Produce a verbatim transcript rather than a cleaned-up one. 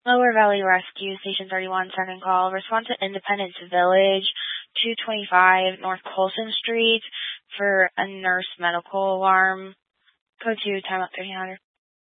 Lower Valley Rescue, Station thirty-one, second call. Respond to Independence Village, two twenty-five North Colson Street for a nurse medical alarm. Code two, timeout thirteen hundred.